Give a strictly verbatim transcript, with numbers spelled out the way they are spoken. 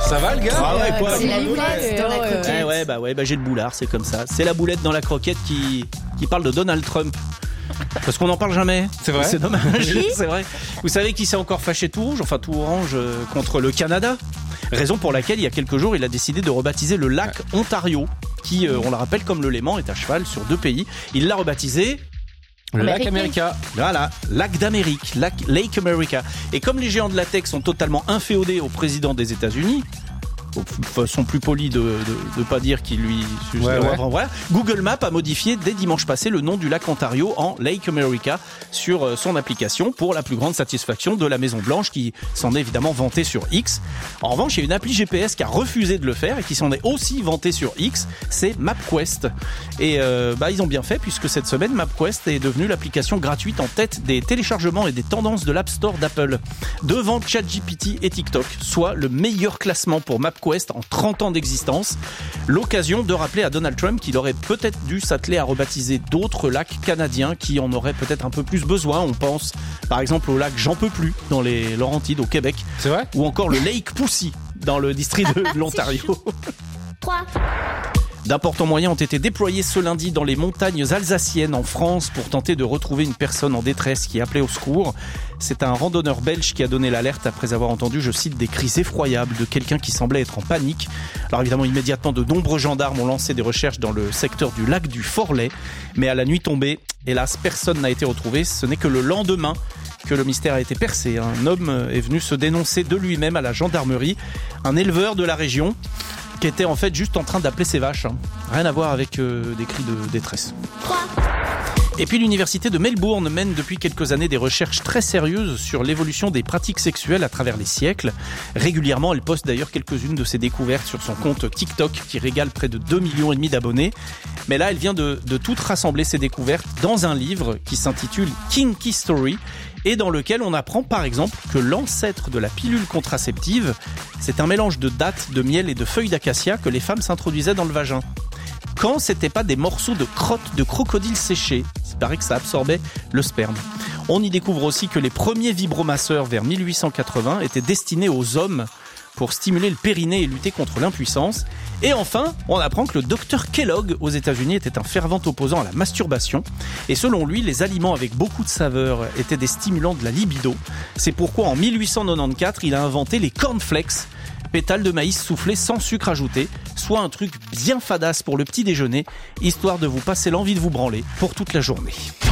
Ça va le gars? Ah ouais, quoi. C'est la boulette Ouais, dans la ouais, croquette. ouais, ouais, bah ouais, bah j'ai le boulard, c'est comme ça. C'est la boulette dans la croquette qui, qui parle de Donald Trump. Parce qu'on n'en parle jamais. C'est vrai. C'est dommage. C'est vrai. Vous savez qui s'est encore fâché tout rouge, enfin tout orange, euh, contre le Canada? Raison pour laquelle, il y a quelques jours, il a décidé de rebaptiser le lac Ontario, qui, euh, on le rappelle, comme le Léman, est à cheval sur deux pays. Il l'a rebaptisé... Le lac Amérique. America. Voilà, lac d'Amérique, lac Lake America. Et comme les géants de la tech sont totalement inféodés au président des États-Unis, de façon plus polie de de, de pas dire qu'il lui Ouais, ouais. voilà, Google Maps a modifié dès dimanche passé le nom du lac Ontario en Lake America sur son application pour la plus grande satisfaction de la Maison Blanche qui s'en est évidemment vantée sur X. En revanche, il y a une appli G P S qui a refusé de le faire et qui s'en est aussi vantée sur X, c'est MapQuest. Et euh, bah ils ont bien fait puisque cette semaine MapQuest est devenue l'application gratuite en tête des téléchargements et des tendances de l'App Store d'Apple, devant ChatGPT et TikTok, soit le meilleur classement pour MapQuest en trente ans d'existence. L'occasion de rappeler à Donald Trump qu'il aurait peut-être dû s'atteler à rebaptiser d'autres lacs canadiens qui en auraient peut-être un peu plus besoin. On pense par exemple au lac J'en peux plus dans les Laurentides au Québec, C'est vrai? ou encore le Lake Pussy dans le district de l'Ontario. trois. D'importants moyens ont été déployés ce lundi dans les montagnes alsaciennes en France pour tenter de retrouver une personne en détresse qui appelait au secours. C'est un randonneur belge qui a donné l'alerte après avoir entendu, je cite, des cris effroyables de quelqu'un qui semblait être en panique. Alors évidemment, immédiatement, de nombreux gendarmes ont lancé des recherches dans le secteur du lac du Forlet. Mais à la nuit tombée, hélas, personne n'a été retrouvé. Ce n'est que le lendemain que le mystère a été percé. Un homme est venu se dénoncer de lui-même à la gendarmerie, un éleveur de la région, qui était en fait juste en train d'appeler ses vaches. Hein. Rien à voir avec euh, des cris de détresse. trois. Et puis l'université de Melbourne mène depuis quelques années des recherches très sérieuses sur l'évolution des pratiques sexuelles à travers les siècles. Régulièrement, elle poste d'ailleurs quelques-unes de ses découvertes sur son compte TikTok qui régale près de deux millions et demi d'abonnés. Mais là, elle vient de, de toutes rassembler ses découvertes dans un livre qui s'intitule Kinky Story et dans lequel on apprend par exemple que l'ancêtre de la pilule contraceptive, c'est un mélange de dattes, de miel et de feuilles d'acacia que les femmes s'introduisaient dans le vagin. Quand c'était pas des morceaux de crottes de crocodile séchées, il paraît que ça absorbait le sperme. On y découvre aussi que les premiers vibromasseurs vers mille huit cent quatre-vingts étaient destinés aux hommes pour stimuler le périnée et lutter contre l'impuissance. Et enfin, on apprend que le docteur Kellogg aux États-Unis était un fervent opposant à la masturbation. Et selon lui, les aliments avec beaucoup de saveur étaient des stimulants de la libido. C'est pourquoi en mille huit cent quatre-vingt-quatorze, il a inventé les cornflakes, pétales de maïs soufflés sans sucre ajouté, soit un truc bien fadasse pour le petit déjeuner, histoire de vous passer l'envie de vous branler pour toute la journée.